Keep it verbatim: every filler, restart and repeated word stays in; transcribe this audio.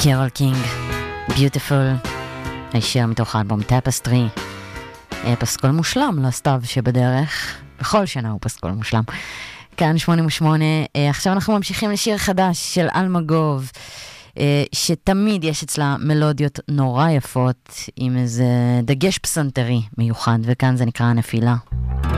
קרול קינג, ביוטיפול, הישיר מתוך האלבום טפסטרי, פסקול מושלם לסתיו שבדרך, בכל שנה הוא פסקול מושלם. כאן שמונים ושמונה, עכשיו אנחנו ממשיכים לשיר חדש של אלמגוב, שתמיד יש אצלה מלודיות נורא יפות, עם איזה דגש פסנתרי מיוחד, וכאן זה נקרא נפילה.